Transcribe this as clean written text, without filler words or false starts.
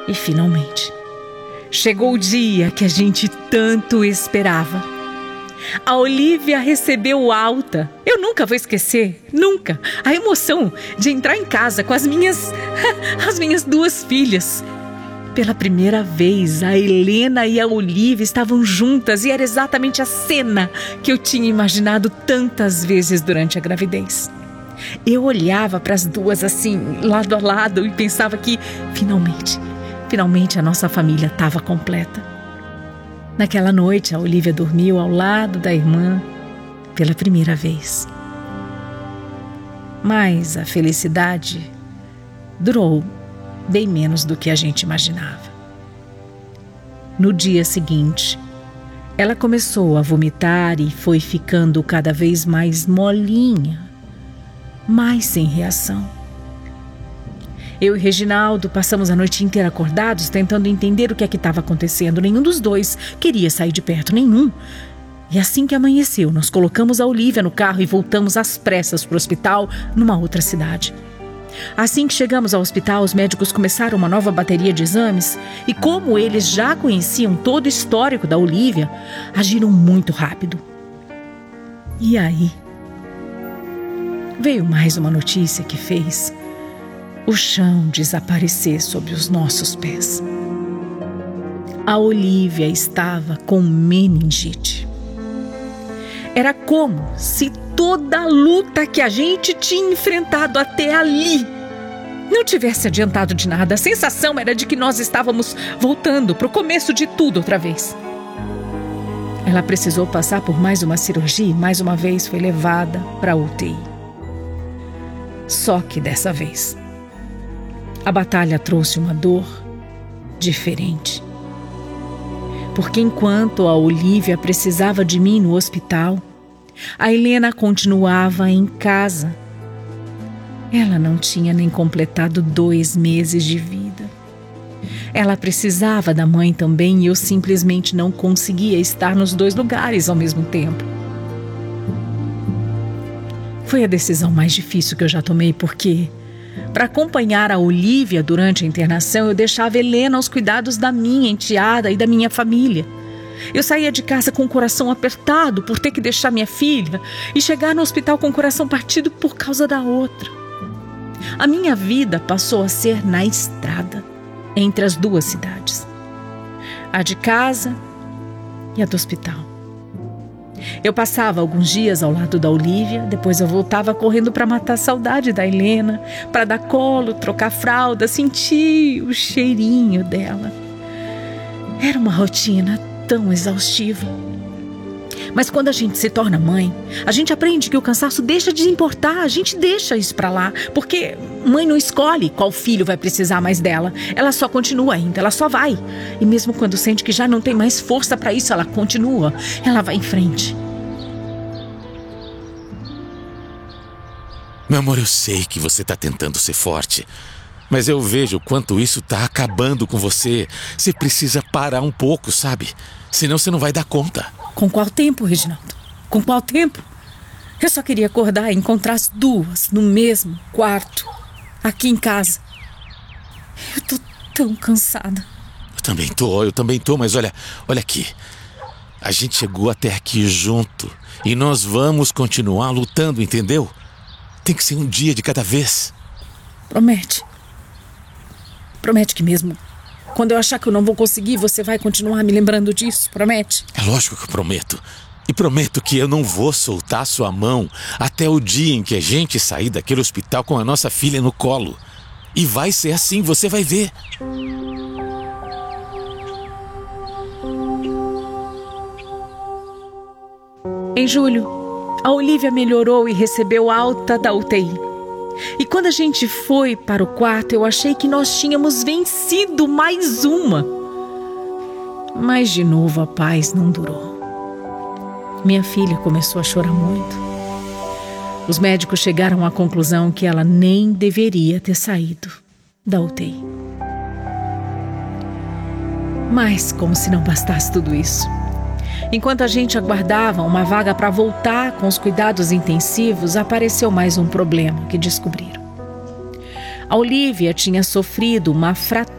E finalmente, chegou o dia que a gente tanto esperava. A Olívia recebeu alta. Eu nunca vou esquecer, nunca, a emoção de entrar em casa com as minhas duas filhas. Pela primeira vez, a Helena e a Olívia estavam juntas e era exatamente a cena que eu tinha imaginado tantas vezes durante a gravidez. Eu olhava para as duas assim, lado a lado, e pensava que finalmente a nossa família estava completa. Naquela noite, a Olívia dormiu ao lado da irmã pela primeira vez. Mas a felicidade durou bem menos do que a gente imaginava. No dia seguinte, ela começou a vomitar e foi ficando cada vez mais molinha, mais sem reação. Eu e Reginaldo passamos a noite inteira acordados, tentando entender o que é que estava acontecendo. Nenhum dos dois queria sair de perto, nenhum. E assim que amanheceu, nós colocamos a Olívia no carro e voltamos às pressas para o hospital numa outra cidade. Assim que chegamos ao hospital, os médicos começaram uma nova bateria de exames e, como eles já conheciam todo o histórico da Olívia, agiram muito rápido. E aí, veio mais uma notícia que fez o chão desaparecer sob os nossos pés. A Olívia estava com meningite. Era como se toda a luta que a gente tinha enfrentado até ali não tivesse adiantado de nada. A sensação era de que nós estávamos voltando para o começo de tudo outra vez. Ela precisou passar por mais uma cirurgia e mais uma vez foi levada para a UTI. Só que dessa vez, a batalha trouxe uma dor diferente. Porque enquanto a Olívia precisava de mim no hospital, a Helena continuava em casa. Ela não tinha nem completado 2 meses de vida. Ela precisava da mãe também e eu simplesmente não conseguia estar nos 2 lugares ao mesmo tempo. Foi a decisão mais difícil que eu já tomei, porque para acompanhar a Olívia durante a internação, eu deixava Helena aos cuidados da minha enteada e da minha família. Eu saía de casa com o coração apertado por ter que deixar minha filha e chegar no hospital com o coração partido por causa da outra. A minha vida passou a ser na estrada, entre as 2 cidades. A de casa e a do hospital. Eu passava alguns dias ao lado da Olívia, depois eu voltava correndo para matar a saudade da Helena, para dar colo, trocar fralda, sentir o cheirinho dela. Era uma rotina tão exaustiva. Mas quando a gente se torna mãe, a gente aprende que o cansaço deixa de importar, a gente deixa isso pra lá, porque mãe não escolhe qual filho vai precisar mais dela, ela só continua indo, ela só vai. E mesmo quando sente que já não tem mais força pra isso, ela continua, ela vai em frente. Meu amor, eu sei que você tá tentando ser forte, mas eu vejo o quanto isso tá acabando com você. Você precisa parar um pouco, sabe? Senão você não vai dar conta. Com qual tempo, Reginaldo? Com qual tempo? Eu só queria acordar e encontrar as 2 no mesmo quarto, aqui em casa. Eu tô tão cansada. Eu também tô, mas olha aqui. A gente chegou até aqui junto e nós vamos continuar lutando, entendeu? Tem que ser um dia de cada vez. Promete. Promete que mesmo quando eu achar que eu não vou conseguir, você vai continuar me lembrando disso, promete? É lógico que eu prometo. E prometo que eu não vou soltar sua mão até o dia em que a gente sair daquele hospital com a nossa filha no colo. E vai ser assim, você vai ver. Em julho, a Olívia melhorou e recebeu alta da UTI. E quando a gente foi para o quarto, eu achei que nós tínhamos vencido mais uma. Mas de novo a paz não durou. Minha filha começou a chorar muito. Os médicos chegaram à conclusão que ela nem deveria ter saído da UTI. Mas, como se não bastasse tudo isso, enquanto a gente aguardava uma vaga para voltar com os cuidados intensivos, apareceu mais um problema que descobriram. A Olívia tinha sofrido uma fratura